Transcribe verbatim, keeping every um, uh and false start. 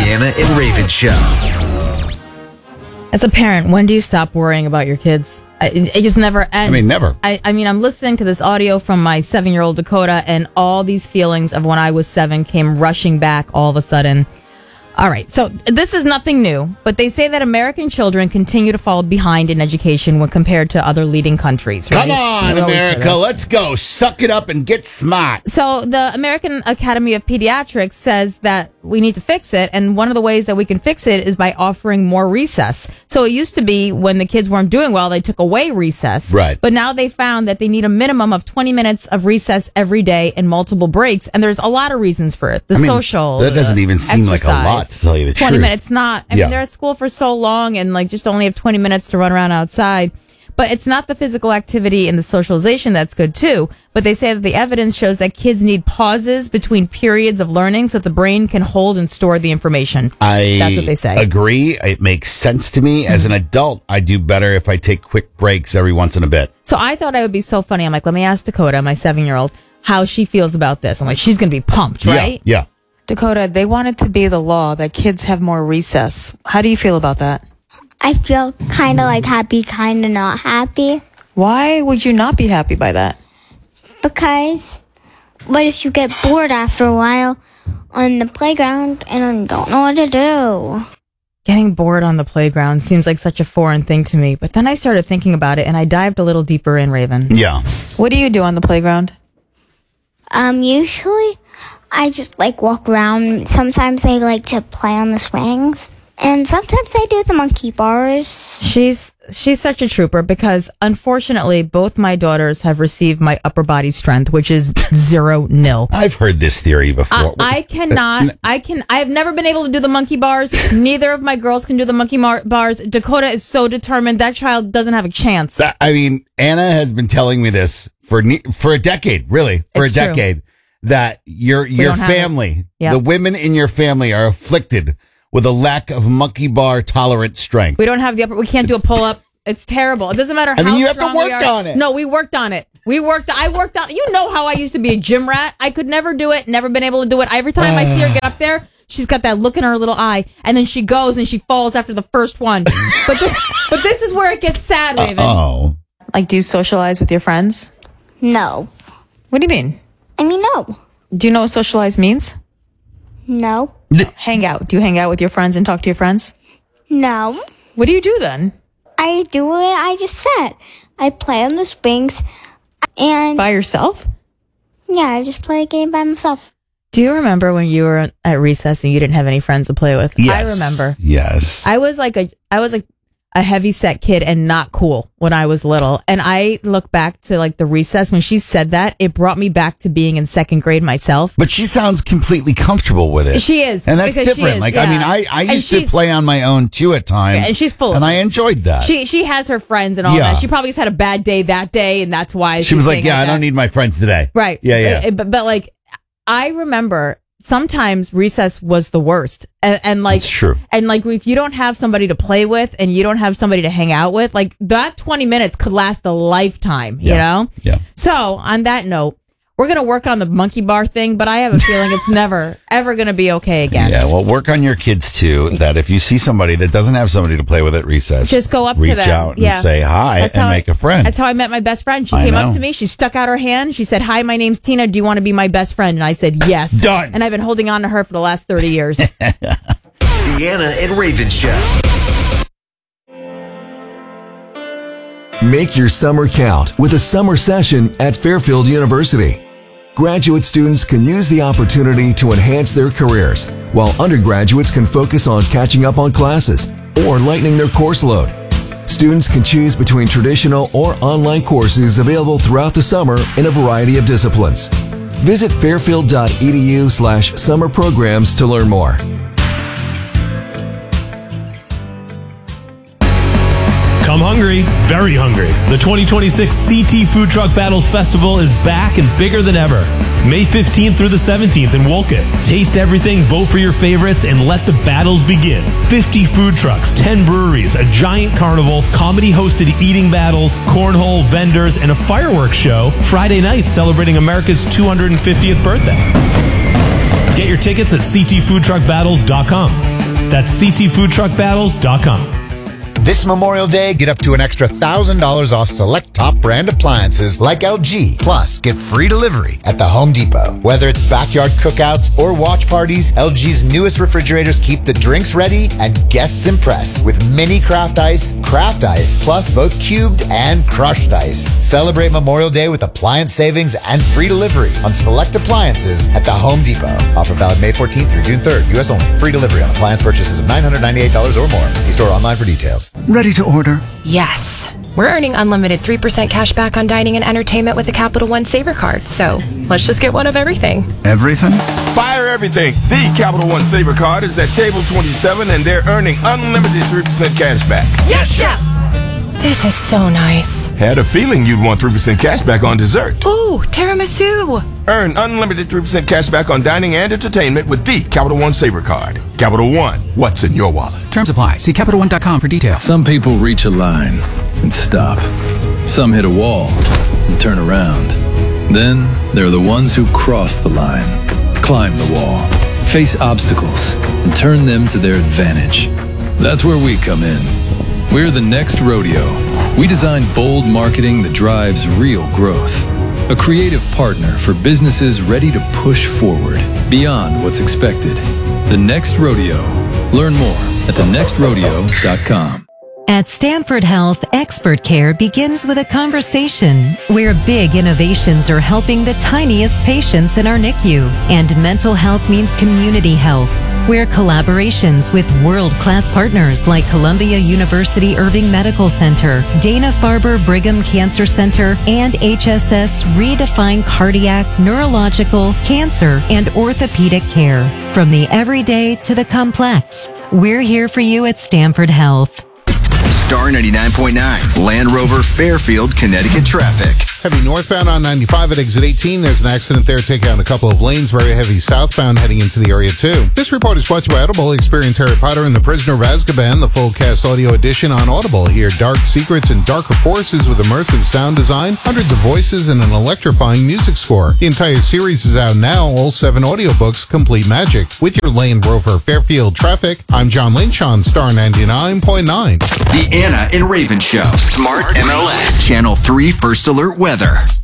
Deanna and Raven Show. As a parent, when do you stop worrying about your kids? It, it just never ends. I mean, never. I, I mean, I'm listening to this audio from my seven-year-old Dakota, and all these feelings of when I was seven came rushing back all of a sudden. All right, so this is nothing new, but they say that American children continue to fall behind in education when compared to other leading countries. Right? Come on, We always hear America, this. let's go. Suck it up and get smart. So the American Academy of Pediatrics says that we need to fix it, and one of the ways that we can fix it is by offering more recess. So it used to be when the kids weren't doing well, they took away recess. Right. But now they found that they need a minimum of twenty minutes of recess every day and multiple breaks, and there's a lot of reasons for it. The I mean, social, that doesn't the even seem like a exercise. lot, to tell you the twenty truth. minutes, not. I Yeah. mean, they're at school for so long and like just only have twenty minutes to run around outside. But it's not the physical activity and the socialization that's good too. But they say that the evidence shows that kids need pauses between periods of learning so that the brain can hold and store the information. I That's what they say. agree. It makes sense to me. As an adult, I do better if I take quick breaks every once in a bit. So I thought it would be so funny. I'm like, let me ask Dakota, my seven-year-old, how she feels about this. I'm like, she's going to be pumped, right? Yeah. yeah. Dakota, they want it to be the law that kids have more recess. How do you feel about that? I feel kind of like happy, kind of not happy. Why would you not be happy by that? Because what if you get bored after a while on the playground and don't know what to do? Getting bored on the playground seems like such a foreign thing to me. But then I started thinking about it and I dived a little deeper in, Raven. Yeah. What do you do on the playground? Um, usually I just like walk around. Sometimes I like to play on the swings. And sometimes I do the monkey bars. She's she's such a trooper because unfortunately both my daughters have received my upper body strength, which is zero nil. I've heard this theory I, before. I cannot. I can. I have never been able to do the monkey bars. Neither of my girls can do the monkey mar- bars. Dakota is so determined. That child doesn't have a chance. That- I mean, Anna has been telling me this for ne- for a decade, really, for It's a true. decade, that your your don't have family, it. Yep. the women in your family are afflicted with a lack of monkey bar tolerant strength. We don't have the upper. We can't do a pull up. It's terrible. It doesn't matter how I mean, you have to strong we work are. on it. No, we worked on it. We worked. I worked on. You know how I used to be a gym rat. I could never do it. Never been able to do it. Every time I see her get up there, she's got that look in her little eye, and then she goes and she falls after the first one. But this, but this is where it gets sad, Raven. Oh, Like, do you socialize with your friends? No. What do you mean? I mean, no. Do you know what socialize means? No. Hang out. Do you hang out with your friends and talk to your friends? No. What do you do then? I do what I just said. I play on the swings. And By yourself? yeah, I just play a game by myself. Do you remember when you were at recess and you didn't have any friends to play with? yes. I remember. Yes. I was like a. I was like a heavy set kid and not cool when I was little. And I look back to like the recess when she said that, it brought me back to being in second grade myself. But she sounds completely comfortable with it. She is, And that's because she different. is, like, I yeah. mean, I, I And used to she's- play on my own too at times. Yeah, and she's full of And it. I enjoyed that. She she has her friends and all Yeah. that. She probably just had a bad day that day, and that's why she was like, yeah, I that. don't need my friends today. Right. Yeah, yeah. Uh, But, but like, I remember sometimes recess was the worst. And, and like, It's true. And like, if you don't have somebody to play with and you don't have somebody to hang out with, like that twenty minutes could last a lifetime, you Yeah. know? Yeah. So on that note, we're going to work on the monkey bar thing, but I have a feeling it's never, ever going to be okay again. Yeah, well, work on your kids too. That if you see somebody that doesn't have somebody to play with at recess, Just go up reach to them. out and Yeah. say hi That's and how I- make a friend. That's how I met my best friend. She I came know. up to me. She stuck out her hand. She said, "Hi, my name's Tina. Do you want to be my best friend?" And I said, "Yes." Done. And I've been holding on to her for the last thirty years. Deanna and Raven Show. Make your summer count with a summer session at Fairfield University. Graduate students can use the opportunity to enhance their careers, while undergraduates can focus on catching up on classes or lightening their course load. Students can choose between traditional or online courses available throughout the summer in a variety of disciplines. Visit fairfield.edu slash summer programs to learn more. Come hungry, very hungry. The twenty twenty-six C T Food Truck Battles Festival is back and bigger than ever. May fifteenth through the seventeenth in Wolcott. Taste everything, vote for your favorites, and let the battles begin. fifty food trucks, ten breweries, a giant carnival, comedy-hosted eating battles, cornhole, vendors, and a fireworks show Friday night celebrating America's two hundred fiftieth birthday. Get your tickets at c t food truck battles dot com. That's c t food truck battles dot com. This Memorial Day, get up to an extra one thousand dollars off select top brand appliances like L G. Plus, get free delivery at the Home Depot. Whether it's backyard cookouts or watch parties, L G's newest refrigerators keep the drinks ready and guests impressed with mini craft ice, craft ice, plus both cubed and crushed ice. Celebrate Memorial Day with appliance savings and free delivery on select appliances at the Home Depot. Offer valid May fourteenth through June third, U S only. Free delivery on appliance purchases of nine hundred ninety-eight dollars or more. See store online for details. Ready to order? Yes. We're earning unlimited three percent cash back on dining and entertainment with the Capital One Saver card, so let's just get one of everything. Everything? Fire everything. The Capital One Saver card is at table twenty-seven and they're earning unlimited three percent cash back. Yes, Chef! This is so nice. Had a feeling you'd want three percent cash back on dessert. Ooh, tiramisu. Earn unlimited three percent cash back on dining and entertainment with the Capital One Saver card. Capital One, what's in your wallet? Terms apply. See Capital One dot com for details. Some people reach a line and stop. Some hit a wall and turn around. Then there are the ones who cross the line, climb the wall, face obstacles, and turn them to their advantage. That's where we come in. We're the Next Rodeo. We design bold marketing that drives real growth. A creative partner for businesses ready to push forward beyond what's expected. The Next Rodeo. Learn more at the next rodeo dot com. At Stanford Health, expert care begins with a conversation where big innovations are helping the tiniest patients in our N I C U. And mental health means community health, where collaborations with world-class partners like Columbia University Irving Medical Center, Dana-Farber Brigham Cancer Center, and H S S redefine cardiac, neurological, cancer, and orthopedic care. From the everyday to the complex, we're here for you at Stanford Health. Star ninety-nine point nine, Land Rover, Fairfield, Connecticut traffic. Heavy northbound on ninety-five at exit eighteen. There's an accident there, taking out a couple of lanes. Very heavy southbound heading into the area too. This report is brought to you by Audible. Experience Harry Potter and the Prisoner of Azkaban, the full cast audio edition on Audible. Hear dark secrets and darker forces with immersive sound design, hundreds of voices, and an electrifying music score. The entire series is out now. All seven audiobooks, complete magic. With your Land Rover Fairfield traffic, I'm John Lynch on Star ninety-nine point nine. The Anna and Raven Show. Smart M L S. Channel three First Alert Weather.